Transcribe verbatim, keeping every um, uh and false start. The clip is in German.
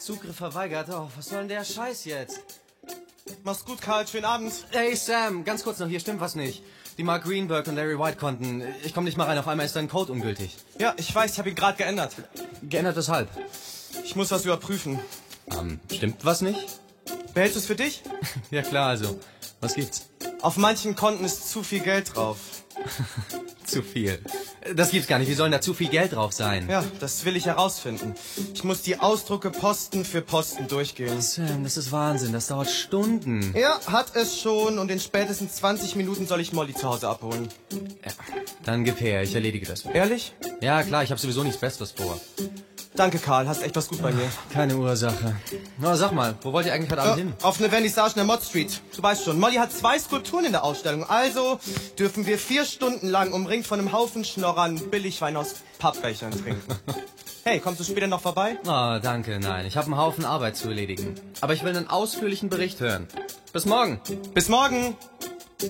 Zugriff verweigert. Oh, was soll denn der Scheiß jetzt? Mach's gut, Karl. Schönen Abend. Hey Sam, ganz kurz noch, hier stimmt was nicht. Die Mark Greenberg und Larry White konnten. Ich komme nicht mal rein, auf einmal ist dein Code ungültig. Ja, ich weiß, ich habe ihn gerade geändert. Geändert weshalb? Ich muss was überprüfen. Ähm, stimmt was nicht? Behältst du es für dich? Ja klar, also. Was gibt's? Auf manchen Konten ist zu viel Geld drauf. Zu viel. Das gibt's gar nicht. Wie soll denn da zu viel Geld drauf sein? Ja, das will ich herausfinden. Ich muss die Ausdrucke Posten für Posten durchgehen. Sam, das ist Wahnsinn. Das dauert Stunden. Ja, hat es schon. Und in spätestens zwanzig Minuten soll ich Molly zu Hause abholen. Ja, dann gib her. Ich erledige das. Ehrlich? Ja, klar. Ich habe sowieso nichts Besseres vor. Danke, Karl. Hast echt was gut bei mir. Keine Ursache. Na, sag mal, wo wollt ihr eigentlich heute Abend Äh, hin? auf eine Vernissage in der Mod Street. Du weißt schon, Molly hat zwei Skulpturen in der Ausstellung. Also dürfen wir vier Stunden lang umringt von einem Haufen Schnorrern Billigwein aus Pappbechern trinken. Hey, kommst du später noch vorbei? Oh, danke, nein. Ich habe einen Haufen Arbeit zu erledigen. Aber ich will einen ausführlichen Bericht hören. Bis morgen. Bis morgen.